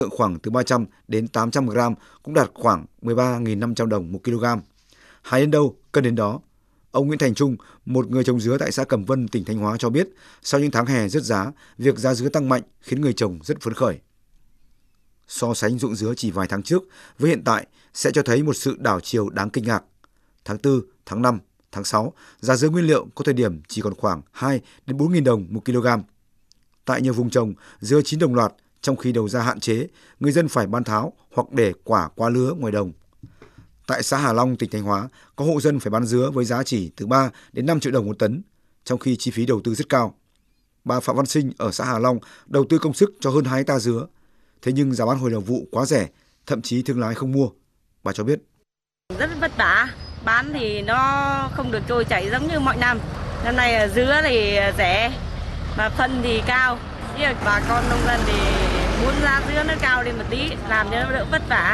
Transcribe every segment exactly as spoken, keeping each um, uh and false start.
lượng khoảng từ ba trăm đến tám trăm gram cũng đạt khoảng mười ba nghìn năm trăm đồng một kg. Hái đến đâu, cân đến đó. Ông Nguyễn Thành Trung, một người trồng dứa tại xã Cẩm Vân, tỉnh Thanh Hóa cho biết, sau những tháng hè rớt giá, việc giá dứa tăng mạnh khiến người trồng rất phấn khởi. So sánh ruộng dứa chỉ vài tháng trước với hiện tại sẽ cho thấy một sự đảo chiều đáng kinh ngạc. Tháng tư, tháng năm, tháng sáu, giá dứa nguyên liệu có thời điểm chỉ còn khoảng hai đến bốn nghìn đồng một kg. Tại nhiều vùng trồng, dứa chín đồng loạt, trong khi đầu ra hạn chế, người dân phải bán tháo hoặc để quả quá lứa ngoài đồng. Tại xã Hà Long, tỉnh Thanh Hóa, có hộ dân phải bán dứa với giá chỉ từ ba đến năm triệu đồng một tấn, trong khi chi phí đầu tư rất cao. Bà Phạm Văn Sinh ở xã Hà Long đầu tư công sức cho hơn hai hectare dứa. Thế nhưng giá bán hồi đầu vụ quá rẻ, thậm chí thương lái không mua. Bà cho biết. Rất vất vả, bán thì nó không được trôi chảy giống như mọi năm. Năm nay dứa thì rẻ, mà phân thì cao. Bà con nông dân thì muốn giá dứa nó cao lên một tí, làm cho nó đỡ vất vả.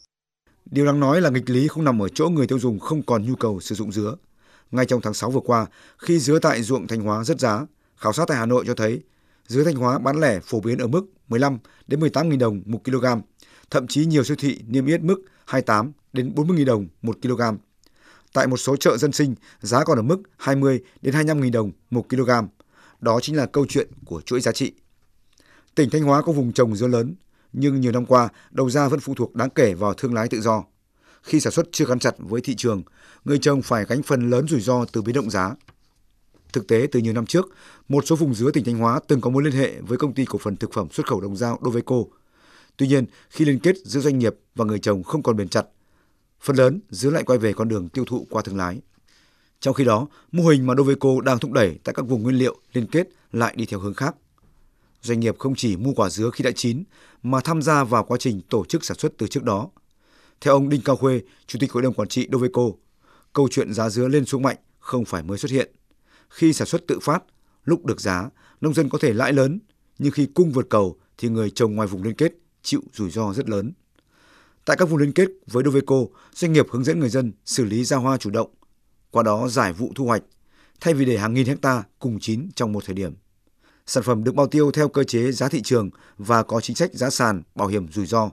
Điều đáng nói là nghịch lý không nằm ở chỗ người tiêu dùng không còn nhu cầu sử dụng dứa. Ngay trong tháng sáu vừa qua, khi dứa tại ruộng Thanh Hóa rớt giá, khảo sát tại Hà Nội cho thấy dứa Thanh Hóa bán lẻ phổ biến ở mức mười lăm đến mười tám nghìn đồng một kg, thậm chí nhiều siêu thị niêm yết mức hai mươi tám đến bốn mươi nghìn đồng một kg. Tại một số chợ dân sinh, giá còn ở mức hai mươi đến hai mươi lăm nghìn đồng một kg. Đó chính là câu chuyện của chuỗi giá trị. Tỉnh Thanh Hóa có vùng trồng dứa lớn, nhưng nhiều năm qua, đầu ra vẫn phụ thuộc đáng kể vào thương lái tự do. Khi sản xuất chưa gắn chặt với thị trường, người trồng phải gánh phần lớn rủi ro từ biến động giá. Thực tế, từ nhiều năm trước, một số vùng dứa tỉnh Thanh Hóa từng có mối liên hệ với công ty cổ phần thực phẩm xuất khẩu Đồng Dao Doveco. Tuy nhiên, khi liên kết giữa doanh nghiệp và người trồng không còn bền chặt, phần lớn dứa lại quay về con đường tiêu thụ qua thương lái. Trong khi đó, mô hình mà Doveco đang thúc đẩy tại các vùng nguyên liệu liên kết lại đi theo hướng khác. Doanh nghiệp không chỉ mua quả dứa khi đã chín, mà tham gia vào quá trình tổ chức sản xuất từ trước đó. Theo ông Đinh Cao Khuê, Chủ tịch Hội đồng Quản trị Doveco, câu chuyện giá dứa lên xuống mạnh không phải mới xuất hiện. Khi sản xuất tự phát, lúc được giá, nông dân có thể lãi lớn, nhưng khi cung vượt cầu thì người trồng ngoài vùng liên kết chịu rủi ro rất lớn. Tại các vùng liên kết với Doveco, doanh nghiệp hướng dẫn người dân xử lý ra hoa chủ động, qua đó giải vụ thu hoạch, thay vì để hàng nghìn hecta cùng chín trong một thời điểm. Sản phẩm được bao tiêu theo cơ chế giá thị trường và có chính sách giá sàn, bảo hiểm rủi ro.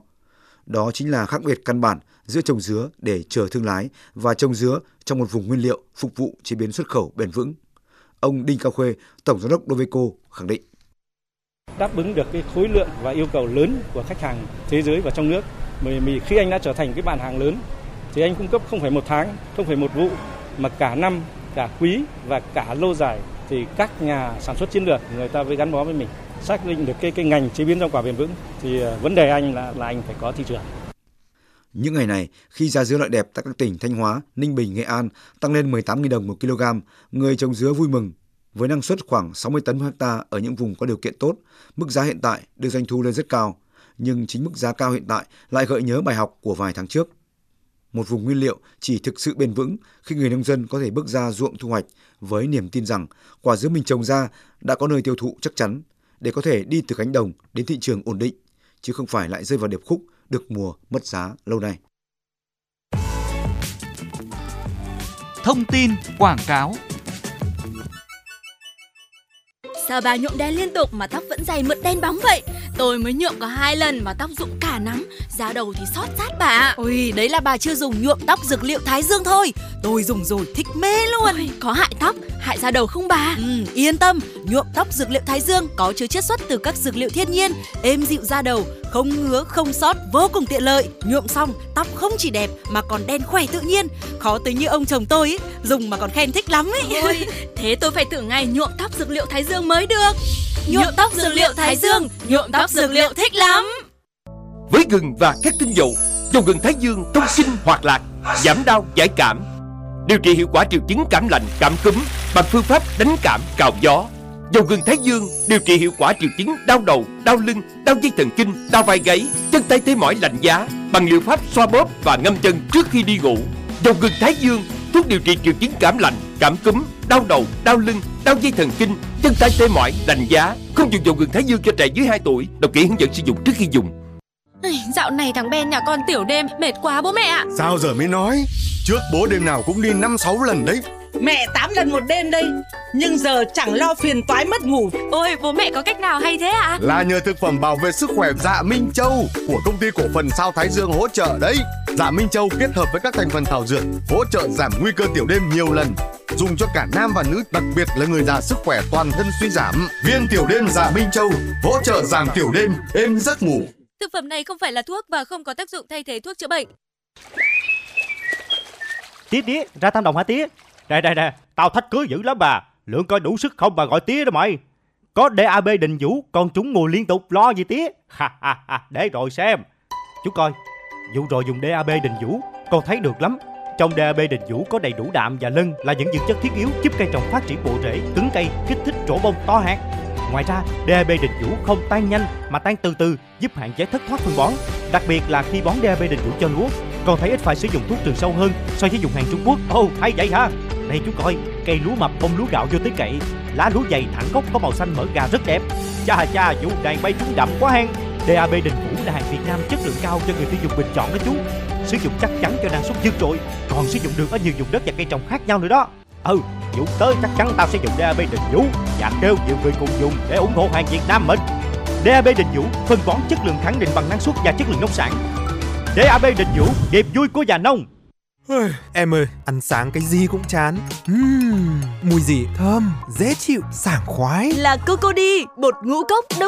Đó chính là khác biệt căn bản giữa trồng dứa để chờ thương lái và trồng dứa trong một vùng nguyên liệu phục vụ chế biến xuất khẩu bền vững. Ông Đinh Cao Khuê, Tổng Giám đốc Doveco khẳng định. Đáp ứng được cái khối lượng và yêu cầu lớn của khách hàng thế giới và trong nước. Bởi khi anh đã trở thành cái bạn hàng lớn thì anh cung cấp không phải một tháng, không phải một vụ, mà cả năm, cả quý và cả lâu dài. Thì các nhà sản xuất chiến lược người ta mới gắn bó với mình, xác định được cái cái ngành chế biến rau quả bền vững thì vấn đề anh là là anh phải có thị trường. Những ngày này, khi giá dứa loại đẹp tại các tỉnh Thanh Hóa, Ninh Bình, Nghệ An tăng lên mười tám nghìn đồng một kg, người trồng dứa vui mừng. Với năng suất khoảng sáu mươi tấn một hectare ở những vùng có điều kiện tốt, mức giá hiện tại đưa doanh thu lên rất cao. Nhưng chính mức giá cao hiện tại lại gợi nhớ bài học của vài tháng trước. Một vùng nguyên liệu chỉ thực sự bền vững khi người nông dân có thể bước ra ruộng thu hoạch với niềm tin rằng quả dứa mình trồng ra đã có nơi tiêu thụ chắc chắn để có thể đi từ cánh đồng đến thị trường ổn định, chứ không phải lại rơi vào điệp khúc được mùa mất giá lâu nay. Thông tin quảng cáo. Sao bà nhuộm đen liên tục mà tóc vẫn dày mượt đen bóng vậy? Tôi mới nhuộm có hai lần mà tóc rụng cả nắm, da đầu thì xót rát bà ạ. Ôi, đấy là bà chưa dùng nhuộm tóc dược liệu Thái Dương thôi. Tôi dùng rồi thích mê luôn. Ôi, có hại tóc, hại da đầu không bà? Ừ, yên tâm, nhuộm tóc dược liệu Thái Dương có chứa chiết xuất từ các dược liệu thiên nhiên, êm dịu da đầu, không ngứa, không xót, vô cùng tiện lợi. Nhuộm xong, tóc không chỉ đẹp mà còn đen khỏe tự nhiên. Khó tính như ông chồng tôi ấy, dùng mà còn khen thích lắm ấy. Ôi, thế tôi phải thử ngày nhuộm tóc dược liệu Thái Dương mới được. Nhuộm tóc dược liệu Thái Dương, nhuộm tóc dược liệu thích lắm. Với gừng và các tinh dầu, dầu gừng Thái Dương thông kinh hoạt lạc, giảm đau giải cảm, điều trị hiệu quả triệu chứng cảm lạnh, cảm cúm bằng phương pháp đánh cảm cào gió. Dầu gừng Thái Dương điều trị hiệu quả triệu chứng đau đầu, đau lưng, đau dây thần kinh, đau vai gáy, chân tay tê mỏi lạnh giá bằng liệu pháp xoa bóp và ngâm chân trước khi đi ngủ. Dầu gừng Thái Dương thuốc điều trị triệu chứng cảm lạnh, cảm cúm, đau đầu, đau lưng, đau dây thần kinh, chân tay tê mỏi, lạnh giá. Không dùng dầu gừng Thái Dương cho trẻ dưới hai tuổi. Đọc kỹ hướng dẫn sử dụng trước khi dùng. Dạo này thằng Ben nhà con tiểu đêm mệt quá bố mẹ ạ. Sao giờ mới nói? Trước bố đêm nào cũng đi năm sáu lần đấy. Mẹ tám lần một đêm đây, nhưng giờ chẳng lo phiền toái mất ngủ. Ôi, bố mẹ có cách nào hay thế ạ? À? Là nhờ thực phẩm bảo vệ sức khỏe Dạ Minh Châu của công ty cổ phần Sao Thái Dương hỗ trợ đấy. Dạ Minh Châu kết hợp với các thành phần thảo dược hỗ trợ giảm nguy cơ tiểu đêm nhiều lần, dùng cho cả nam và nữ, đặc biệt là người già sức khỏe toàn thân suy giảm. Viên tiểu đêm Dạ Minh Châu hỗ trợ giảm tiểu đêm, êm giấc ngủ. Thực phẩm này không phải là thuốc và không có tác dụng thay thế thuốc chữa bệnh. Tía tía, ra Tam Đồng hả tía? Đây đây nè, tao thách cưới dữ lắm bà. Lượng coi đủ sức không bà gọi tía đó mày. Có đê a bê Đình Vũ, con trúng mùa liên tục, lo gì tía? Ha ha ha, để rồi xem. Chú coi, vụ rồi dùng đê a bê Đình Vũ, con thấy được lắm. Trong đê a bê Đình Vũ có đầy đủ đạm và lân là những dưỡng chất thiết yếu giúp cây trồng phát triển bộ rễ, cứng cây, kích thích trổ bông to hạt. Ngoài ra, đê a bê Đình Vũ không tan nhanh mà tan từ từ, giúp hạn chế thất thoát phân bón. Đặc biệt là khi bón đê a bê Đình Vũ cho lúa, con thấy ít phải sử dụng thuốc trừ sâu hơn so với dùng hàng Trung Quốc. Ồ, oh, hay vậy hả? Đây chú coi, cây lúa mập bông lúa gạo vô tới cậy, lá lúa dày thẳng gốc có màu xanh mỡ gà rất đẹp. Cha cha, vụ này bay trúng đậm quá hen. đê a bê Đình Vũ là hàng Việt Nam chất lượng cao cho người tiêu dùng bình chọn đó chú. Sử dụng chắc chắn cho năng suất vượt trội, còn sử dụng được ở nhiều vùng đất và cây trồng khác nhau nữa đó. Ừ, vụ tới chắc chắn tao sẽ dùng đê a bê Đình Vũ và kêu nhiều người cùng dùng để ủng hộ hàng Việt Nam mình. đê a bê Đình Vũ, phân bón chất lượng khẳng định bằng năng suất và chất lượng nông sản. đê a bê Đình Vũ, niềm vui của nhà nông. Em ơi, ăn sáng cái gì cũng chán. uhm, Mùi gì thơm, dễ chịu, sảng khoái. Là Cocody, bột ngũ cốc đông